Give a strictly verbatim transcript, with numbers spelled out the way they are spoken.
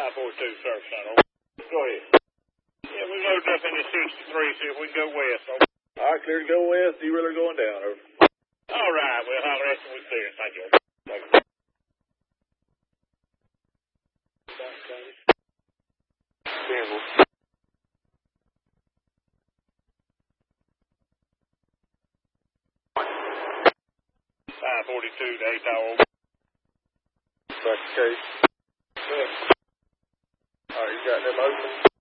five forty-two, Surf Center. Go ahead. Yeah, we loaded up in the sixty-three, see if we can go west. Over. All right, clear to go west. You really going down, over. All right, we'll holler at you when we clear. Thank you. Thank you. Campbell. five forty-two to eight hour. Back to case. All right, you got them open?